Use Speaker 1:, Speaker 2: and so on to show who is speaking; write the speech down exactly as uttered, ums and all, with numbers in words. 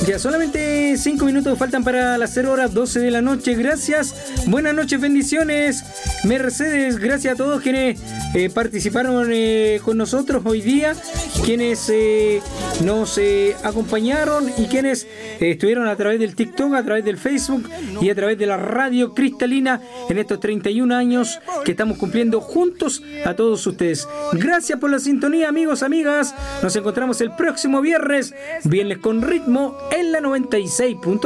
Speaker 1: Ya solamente cinco minutos faltan para las cero horas doce de la noche. Gracias, buenas noches, bendiciones. Mercedes, gracias a todos quienes eh, participaron eh, con nosotros hoy día, quienes eh, nos eh, acompañaron y quienes eh, estuvieron a través del TikTok, a través del Facebook y a través de la radio cristalina en estos treinta y un años que estamos cumpliendo juntos a todos ustedes. Gracias por la sintonía, amigos, amigas. Nos encontramos el próximo viernes, viernes con ritmo en la noventa y seis punto